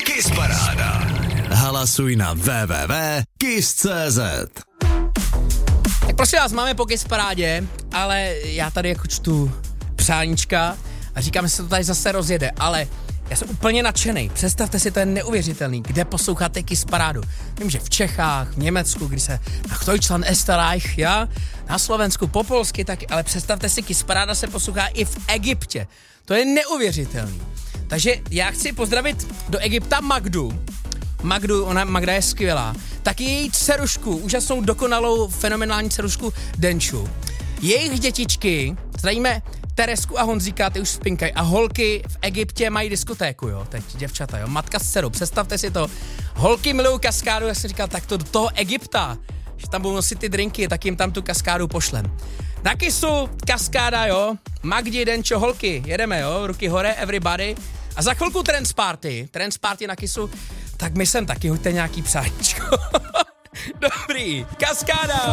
Kiss Paráda. Hlasuj na www.kiss.cz. Tak prosím vás, máme po Kiss Parádě, ale já tady jako čtu přáníčka a říkám, že se to tady zase rozjede, ale já jsem úplně nadšený. Představte si, to je neuvěřitelný, kde posloucháte Kiss Parádu. Vím, že v Čechách, v Německu, kdy se nach Deutschland, Österreich, ja? Na Slovensku, po polsky, tak, ale představte si, Kiss Paráda se poslouchá i v Egyptě. To je neuvěřitelný. Takže já chci pozdravit do Egypta Magdu, Magda je skvělá, taky její dcerušku, úžasnou, dokonalou, fenomenální dcerušku Denču. Jejich dětičky, zdravíme Teresku a Honzíka, ty už spinkají, a holky v Egyptě mají diskotéku, jo, teď děvčata, jo, matka s dcerou, představte si to, holky milují kaskádu, já jsem říkal, tak to do toho Egypta, že tam budou nosit ty drinky, tak jim tam tu kaskádu pošlem. Na Kissu, kaskáda, jo, Magdi, Denčo, holky, jedeme, jo, ruky hore, everybody, a za chvilku Trance Party na Kissu, tak my sem taky hoďte nějaký psáčko. Dobrý, kaskáda!